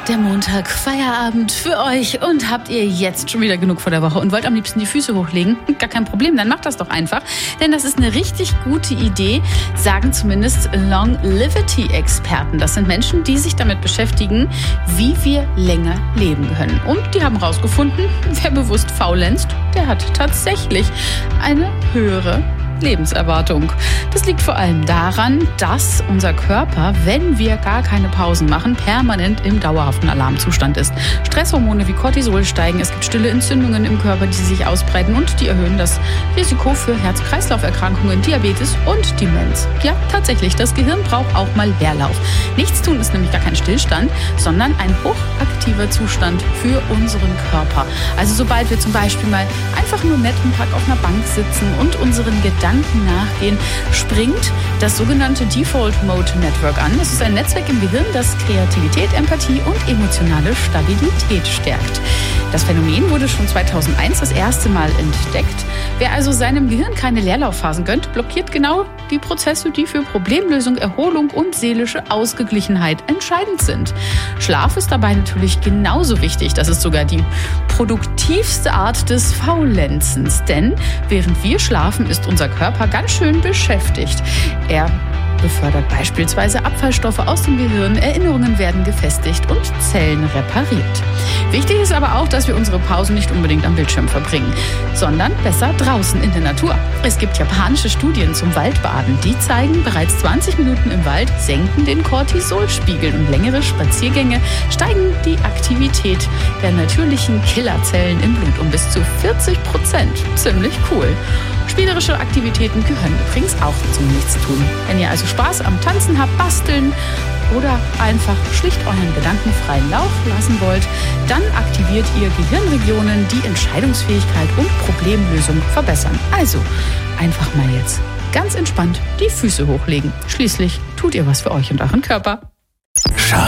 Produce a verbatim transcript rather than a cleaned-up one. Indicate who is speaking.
Speaker 1: der Montag, Feierabend für euch. Und habt ihr jetzt schon wieder genug vor der Woche und wollt am liebsten die Füße hochlegen? Gar kein Problem, dann macht das doch einfach. Denn das ist eine richtig gute Idee, sagen zumindest Longevity-Experten. Das sind Menschen, die sich damit beschäftigen, wie wir länger leben können. Und die haben herausgefunden, wer bewusst faulenzt, der hat tatsächlich eine höhere Lebenserwartung. Das liegt vor allem daran, dass unser Körper, wenn wir gar keine Pausen machen, permanent im dauerhaften Alarmzustand ist. Stresshormone wie Cortisol steigen, es gibt stille Entzündungen im Körper, die sich ausbreiten und die erhöhen das Risiko für Herz-Kreislauf-Erkrankungen, Diabetes und Demenz. Ja, tatsächlich, das Gehirn braucht auch mal Leerlauf. Nichts tun ist nämlich gar kein Stillstand, sondern ein hochaktiver Zustand für unseren Körper. Also sobald wir zum Beispiel mal einfach nur nett im Park auf einer Bank sitzen und unseren Gedanken nachgehen, springt das sogenannte Default Mode Network an. Das ist ein Netzwerk im Gehirn, das Kreativität, Empathie und emotionale Stabilität stärkt. Das Phänomen wurde schon zweitausendeins das erste Mal entdeckt. Wer also seinem Gehirn keine Leerlaufphasen gönnt, blockiert genau die Prozesse, die für Problemlösung, Erholung und seelische Ausgeglichenheit entscheidend sind. Schlaf ist dabei natürlich genauso wichtig. Das ist sogar die produktivste Art des Faulenzens. Denn während wir schlafen, ist unser Körper ganz schön beschäftigt. Er befördert beispielsweise Abfallstoffe aus dem Gehirn, Erinnerungen werden gefestigt und Zellen repariert. Wichtig ist aber auch, dass wir unsere Pausen nicht unbedingt am Bildschirm verbringen, sondern besser draußen in der Natur. Es gibt japanische Studien zum Waldbaden, die zeigen, bereits zwanzig Minuten im Wald senken den Cortisolspiegel und längere Spaziergänge steigen die Aktivität der natürlichen Killerzellen im Blut um bis zu vierzig Prozent. Ziemlich cool. Spielerische Aktivitäten gehören übrigens auch zum Nichtstun. Wenn ihr also Spaß am Tanzen habt, basteln oder einfach schlicht euren Gedanken freien Lauf lassen wollt, dann aktiviert ihr Gehirnregionen, die Entscheidungsfähigkeit und Problemlösung verbessern. Also einfach mal jetzt ganz entspannt die Füße hochlegen. Schließlich tut ihr was für euch und euren Körper.